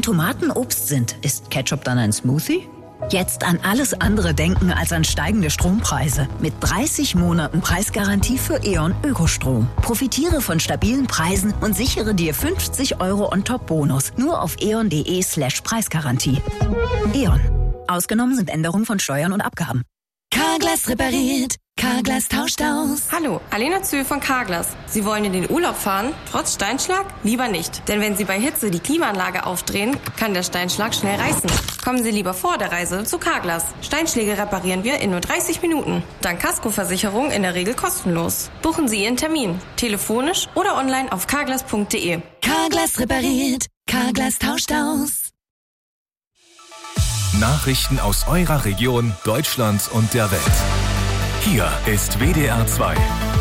Tomaten Obst sind, ist Ketchup dann ein Smoothie? Jetzt an alles andere denken als an steigende Strompreise. Mit 30 Monaten Preisgarantie für E.ON Ökostrom. Profitiere von stabilen Preisen und sichere dir 50 € on top Bonus. Nur auf eon.de/Preisgarantie. E.ON. Ausgenommen sind Änderungen von Steuern und Abgaben. Carglass repariert. Carglass tauscht aus. Hallo, Alena Zühl von Carglass. Sie wollen in den Urlaub fahren, trotz Steinschlag? Lieber nicht. Denn wenn Sie bei Hitze die Klimaanlage aufdrehen, kann der Steinschlag schnell reißen. Kommen Sie lieber vor der Reise zu Carglass. Steinschläge reparieren wir in nur 30 Minuten. Dank Kaskoversicherung in der Regel kostenlos. Buchen Sie Ihren Termin. Telefonisch oder online auf carglass.de. Carglass repariert. Carglass tauscht aus. Nachrichten aus eurer Region, Deutschland und der Welt. Hier ist WDR 2.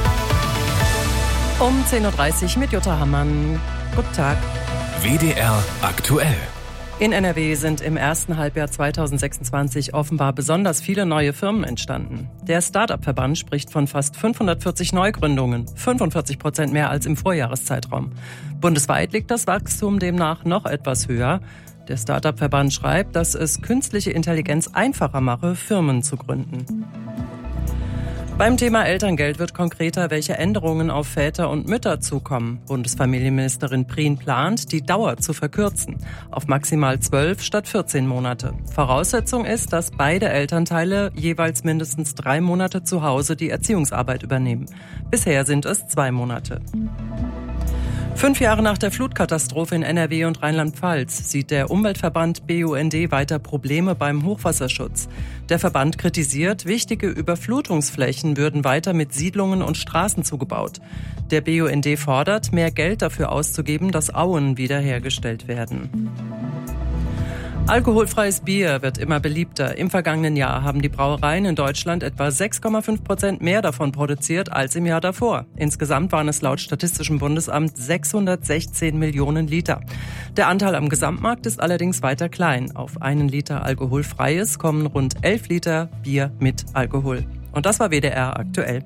Um 10.30 Uhr mit Jutta Hammann. Guten Tag. WDR aktuell. In NRW sind im ersten Halbjahr 2026 offenbar besonders viele neue Firmen entstanden. Der Start-up-Verband spricht von fast 540 Neugründungen, 45% mehr als im Vorjahreszeitraum. Bundesweit liegt das Wachstum demnach noch etwas höher. Der Start-up-Verband schreibt, dass es künstliche Intelligenz einfacher mache, Firmen zu gründen. Beim Thema Elterngeld wird konkreter, welche Änderungen auf Väter und Mütter zukommen. Bundesfamilienministerin Prien plant, die Dauer zu verkürzen, auf maximal 12 statt 14 Monate. Voraussetzung ist, dass beide Elternteile jeweils mindestens 3 Monate zu Hause die Erziehungsarbeit übernehmen. Bisher sind es 2 Monate. 5 Jahre nach der Flutkatastrophe in NRW und Rheinland-Pfalz sieht der Umweltverband BUND weiter Probleme beim Hochwasserschutz. Der Verband kritisiert, wichtige Überflutungsflächen würden weiter mit Siedlungen und Straßen zugebaut. Der BUND fordert, mehr Geld dafür auszugeben, dass Auen wiederhergestellt werden. Alkoholfreies Bier wird immer beliebter. Im vergangenen Jahr haben die Brauereien in Deutschland etwa 6,5% mehr davon produziert als im Jahr davor. Insgesamt waren es laut Statistischem Bundesamt 616 Millionen Liter. Der Anteil am Gesamtmarkt ist allerdings weiter klein. Auf 1 Liter alkoholfreies kommen rund 11 Liter Bier mit Alkohol. Und das war WDR aktuell.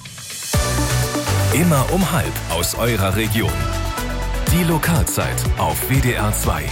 Immer um 12:30 aus eurer Region. Die Lokalzeit auf WDR 2.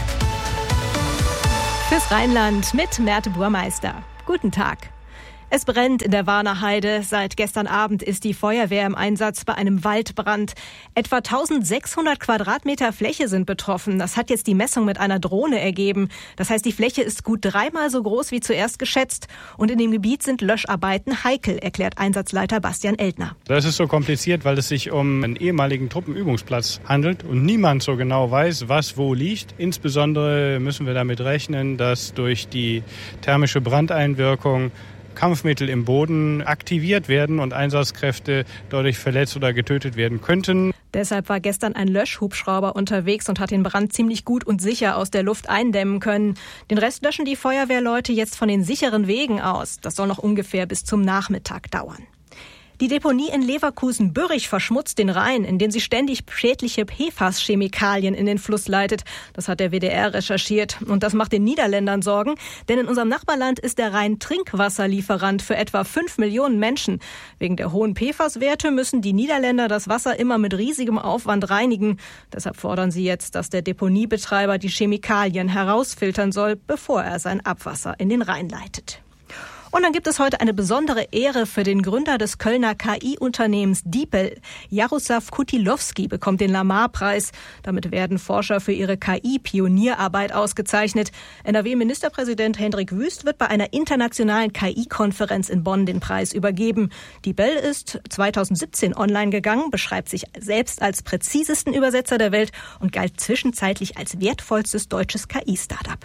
Fürs Rheinland mit Merte Burmeister. Guten Tag. Es brennt in der Warner Heide. Seit gestern Abend ist die Feuerwehr im Einsatz bei einem Waldbrand. Etwa 1600 Quadratmeter Fläche sind betroffen. Das hat jetzt die Messung mit einer Drohne ergeben. Das heißt, die Fläche ist gut 3-mal so groß wie zuerst geschätzt. Und in dem Gebiet sind Löscharbeiten heikel, erklärt Einsatzleiter Bastian Eltner. Das ist so kompliziert, weil es sich um einen ehemaligen Truppenübungsplatz handelt und niemand so genau weiß, was wo liegt. Insbesondere müssen wir damit rechnen, dass durch die thermische Brandeinwirkung Kampfmittel im Boden aktiviert werden und Einsatzkräfte dadurch verletzt oder getötet werden könnten. Deshalb war gestern ein Löschhubschrauber unterwegs und hat den Brand ziemlich gut und sicher aus der Luft eindämmen können. Den Rest löschen die Feuerwehrleute jetzt von den sicheren Wegen aus. Das soll noch ungefähr bis zum Nachmittag dauern. Die Deponie in Leverkusen-Bürrich verschmutzt den Rhein, indem sie ständig schädliche PFAS-Chemikalien in den Fluss leitet. Das hat der WDR recherchiert. Und das macht den Niederländern Sorgen, denn in unserem Nachbarland ist der Rhein Trinkwasserlieferant für etwa 5 Millionen Menschen. Wegen der hohen PFAS-Werte müssen die Niederländer das Wasser immer mit riesigem Aufwand reinigen. Deshalb fordern sie jetzt, dass der Deponiebetreiber die Chemikalien herausfiltern soll, bevor er sein Abwasser in den Rhein leitet. Und dann gibt es heute eine besondere Ehre für den Gründer des Kölner KI-Unternehmens DeepL. Jaroslav Kutilowski bekommt den Lamar-Preis. Damit werden Forscher für ihre KI-Pionierarbeit ausgezeichnet. NRW-Ministerpräsident Hendrik Wüst wird bei einer internationalen KI-Konferenz in Bonn den Preis übergeben. DeepL ist 2017 online gegangen, beschreibt sich selbst als präzisesten Übersetzer der Welt und galt zwischenzeitlich als wertvollstes deutsches KI-Startup.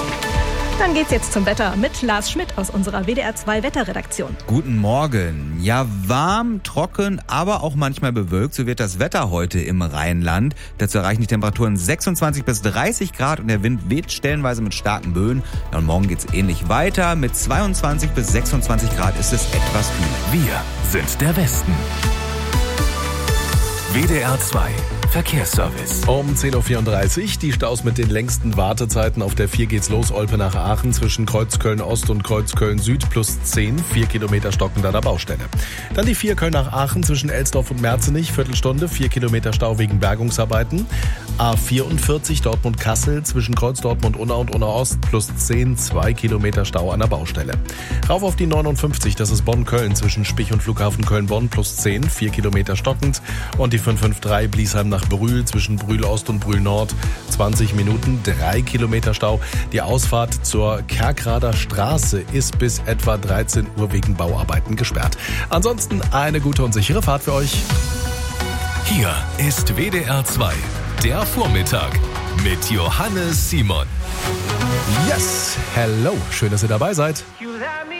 Dann geht's jetzt zum Wetter mit Lars Schmidt aus unserer WDR 2 Wetterredaktion. Guten Morgen. Ja, warm, trocken, aber auch manchmal bewölkt. So wird das Wetter heute im Rheinland. Dazu erreichen die Temperaturen 26 bis 30 Grad und der Wind weht stellenweise mit starken Böen. Ja, und morgen geht's ähnlich weiter. Mit 22 bis 26 Grad ist es etwas kühler. Wir sind der Westen. WDR 2 Verkehrsservice. Um 10.34 Uhr die Staus mit den längsten Wartezeiten. Auf der 4 geht's los, Olpe nach Aachen zwischen Kreuz Köln-Ost und Kreuz Köln-Süd plus 10, 4 Kilometer stockend an der Baustelle. Dann die 4 Köln nach Aachen zwischen Elsdorf und Merzenich, Viertelstunde, 4 Kilometer Stau wegen Bergungsarbeiten. A44 Dortmund-Kassel zwischen Kreuz Dortmund-Unna und Unna-Ost plus 10, 2 Kilometer Stau an der Baustelle. Rauf auf die 59, das ist Bonn-Köln zwischen Spich und Flughafen Köln-Bonn plus 10, 4 Kilometer stockend. Und die 553 Bliesheim nach Brühl zwischen Brühl-Ost und Brühl-Nord, 20 Minuten, 3 Kilometer Stau. Die Ausfahrt zur Kerkrader Straße ist bis etwa 13 Uhr wegen Bauarbeiten gesperrt. Ansonsten eine gute und sichere Fahrt für euch. Hier ist WDR 2, der Vormittag mit Johannes Simon. Yes, hello, schön, dass ihr dabei seid.